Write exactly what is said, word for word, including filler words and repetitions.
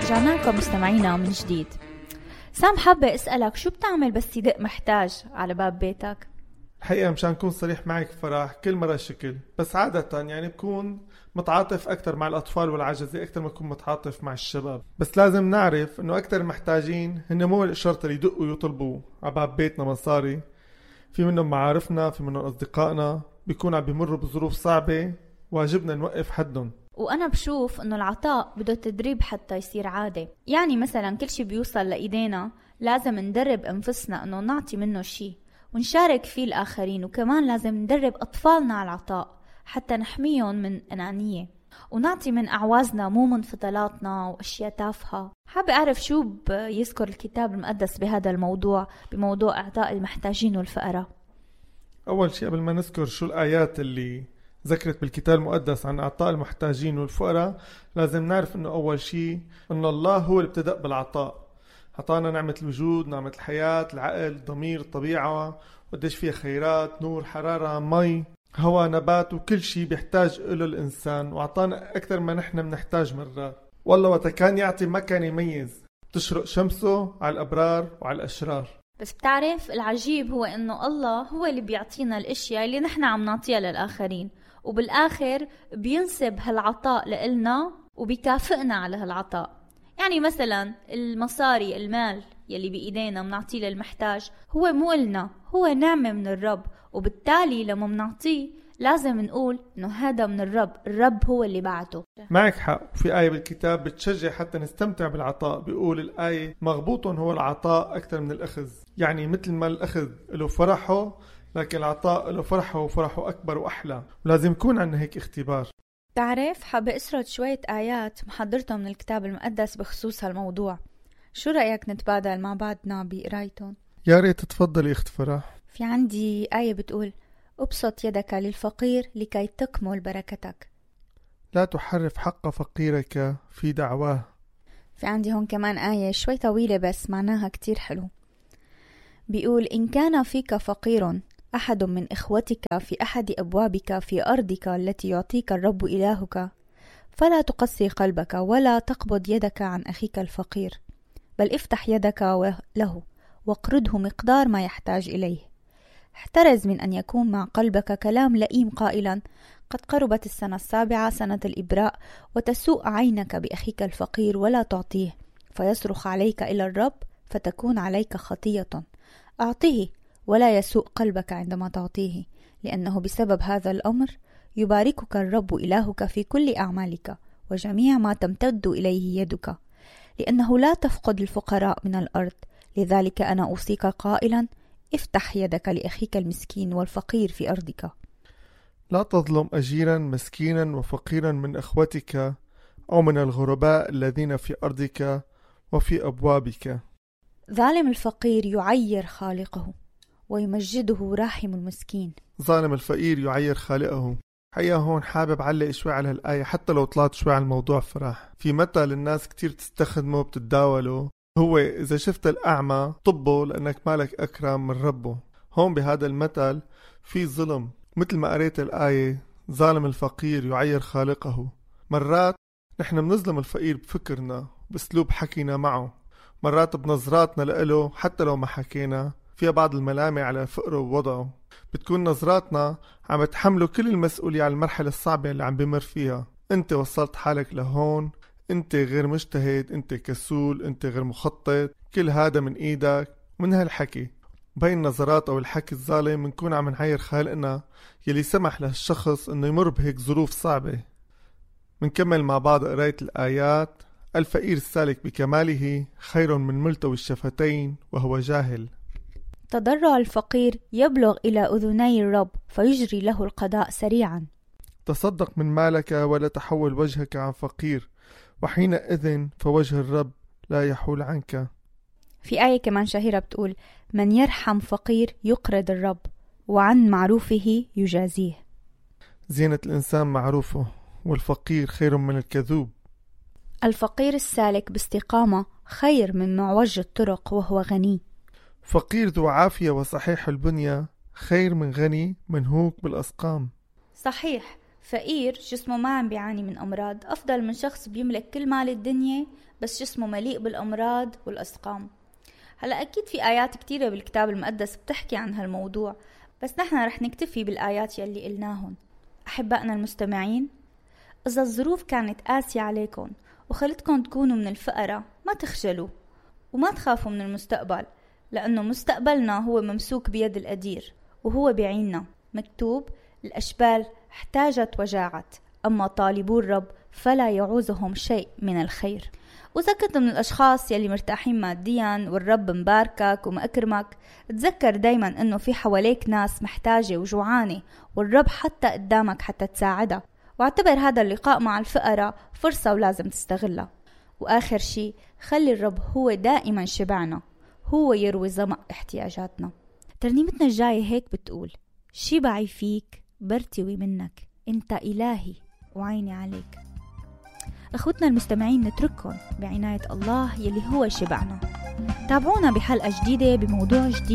رجعنا لكم مستمعينا من جديد. سام، حابة أسألك شو بتعمل بس يدق محتاج على باب بيتك؟ الحقيقة مشان نكون صريح معك فرح، كل مرة شكل، بس عادة يعني بكون متعاطف أكتر مع الأطفال والعجزة أكتر ما بكون متعاطف مع الشباب. بس لازم نعرف إنه أكتر محتاجين هن مو الشرط اللي يدقوا ويطلبوا على باب بيتنا مصاري. في منهم معارفنا، في منهم أصدقائنا بيكون عم بيمروا بظروف صعبة، واجبنا نوقف حدهم. وأنا بشوف إنه العطاء بده تدريب حتى يصير عادة. يعني مثلا كل شي بيوصل لإيدينا لازم ندرب أنفسنا إنه نعطي منه شي ونشارك فيه الآخرين، وكمان لازم ندرب أطفالنا على العطاء حتى نحميهم من أنانية، ونعطي من أعوازنا مو من فضلاتنا وأشياء تافهة. حابة أعرف شو بيذكر الكتاب المقدس بهذا الموضوع، بموضوع إعطاء المحتاجين والفقراء. أول شيء قبل ما نذكر شو الآيات اللي ذكرت بالكتاب المقدس عن إعطاء المحتاجين والفقراء، لازم نعرف إنه أول شيء إنه الله هو اللي ابتدأ بالعطاء. عطانا نعمة الوجود، نعمة الحياة، العقل، الضمير، الطبيعة، وقديش فيها خيرات، نور، حرارة، مي، هواء، نبات، وكل شيء بيحتاج إله الإنسان، وعطانا أكثر ما نحن بنحتاج مرات. والله وقت كان يعطي ما كان يميز، تشرق شمسه على الأبرار وعلى الأشرار. بس بتعرف العجيب هو إنه الله هو اللي بيعطينا الأشياء اللي نحن عم نعطيها للآخرين، وبالآخر بينسب هالعطاء لإلنا وبيكافئنا على هالعطاء. يعني مثلا المصاري، المال يلي بإيدينا منعطيه للمحتاج هو مو إلنا، هو نعمة من الرب، وبالتالي لما منعطيه لازم نقول إنه هذا من الرب، الرب هو اللي بعته. معك حق. في آية بالكتاب بتشجع حتى نستمتع بالعطاء، بيقول الآية مغبوط هو العطاء أكثر من الأخذ. يعني مثل ما الأخذ له فرحه، لكن العطاء له فرحه وفرحه أكبر وأحلى، ولازم يكون عندنا هيك اختبار. تعرف، حابة أسرد شوية آيات محضرتهم من الكتاب المقدس بخصوص هالموضوع. شو رأيك نتبادل مع بعضنا بقرايتهم؟ يا ريت. تفضلي اخت فرح. في عندي آية بتقول: أبسط يدك للفقير لكي تكمل بركتك، لا تحرف حق فقيرك في دعواه. في عندي هون كمان آية شوي طويلة بس معناها كتير حلو، بيقول: إن كان فيك فقير أحد من إخوتك في أحد أبوابك في أرضك التي يعطيك الرب إلهك، فلا تقسي قلبك ولا تقبض يدك عن أخيك الفقير، بل افتح يدك له واقرضه مقدار ما يحتاج إليه. احترز من أن يكون مع قلبك كلام لئيم قائلا: قد قربت السنة السابعة، سنة الإبراء، وتسوء عينك بأخيك الفقير ولا تعطيه، فيصرخ عليك إلى الرب فتكون عليك خطية. أعطيه ولا يسوء قلبك عندما تعطيه، لأنه بسبب هذا الأمر يباركك الرب إلهك في كل أعمالك وجميع ما تمتد إليه يدك، لأنه لا تفقد الفقراء من الأرض. لذلك أنا أوصيك قائلا: افتح يدك لأخيك المسكين والفقير في أرضك. لا تظلم أجيرا مسكينا وفقيرا من أخوتك أو من الغرباء الذين في أرضك وفي أبوابك. ظالم الفقير يعير خالقه ويمجده راحم المسكين. ظالم الفقير يعير خالقه. حقيقة هون حابب علق شوي على هالآية، حتى لو طلعت شوي على الموضوع فرح. في مثل الناس كتير تستخدمه بتتداوله، هو إذا شفت الأعمى طبه لأنك مالك أكرم من ربه. هون بهذا المثل في ظلم، مثل ما قريت الآية: ظالم الفقير يعير خالقه. مرات نحن بنظلم الفقير بفكرنا، بأسلوب حكينا معه، مرات بنظراتنا لإله حتى لو ما حكينا فيها بعض الملامة على فقره ووضعه. بتكون نظراتنا عم تحمله كل المسؤولية على المرحلة الصعبة اللي عم بمر فيها. انت وصلت حالك لهون، انت غير مجتهد، انت كسول، انت غير مخطط، كل هذا من ايدك. من هالحكي بين النظرات او الحكي الظالم منكون عم نعير خالقنا يلي سمح لهالشخص انه يمر بهيك ظروف صعبة. منكمل مع بعض قراية الآيات. الفقير السالك بكماله خير من ملتوي الشفتين وهو جاهل. تضرع الفقير يبلغ إلى أذني الرب فيجري له القضاء سريعا. تصدق من مالك ولا تحول وجهك عن فقير، وحينئذ فوجه الرب لا يحول عنك. في آية كمان شهيرة بتقول: من يرحم فقير يقرض الرب وعن معروفه يجازيه. زينة الإنسان معروفه، والفقير خير من الكذوب. الفقير السالك باستقامة خير من معوج الطرق وهو غني. فقير ذو عافية وصحيح البنية خير من غني منهوك بالأسقام. صحيح، فقير جسمه ما عم بيعاني من أمراض أفضل من شخص بيملك كل مال الدنيا بس جسمه مليء بالأمراض والأسقام. هلأ أكيد في آيات كتيرة بالكتاب المقدس بتحكي عن هالموضوع، بس نحن رح نكتفي بالآيات يلي قلناهن. أحبائنا المستمعين، إذا الظروف كانت قاسية عليكم وخلتكم تكونوا من الفقراء، ما تخجلوا وما تخافوا من المستقبل، لأنه مستقبلنا هو ممسوك بيد القدير وهو بيعيننا. مكتوب: الأشبال احتاجت وجاعت، أما طالبو الرب فلا يعوزهم شيء من الخير. وإذا كنت من الأشخاص يلي مرتاحين ماديا والرب مباركك ومأكرمك، تذكر دايما أنه في حواليك ناس محتاجة وجوعانة، والرب حتى قدامك حتى تساعدها. واعتبر هذا اللقاء مع الفقراء فرصة ولازم تستغلها. وآخر شي، خلي الرب هو دائما شبعنا، هو يروي ظمأ احتياجاتنا. ترنيمتنا الجاية هيك بتقول: شبعي فيك برتوي منك، انت إلهي وعيني عليك. أخوتنا المستمعين، نترككم بعناية الله يلي هو شبعنا. تابعونا بحلقة جديدة بموضوع جديد.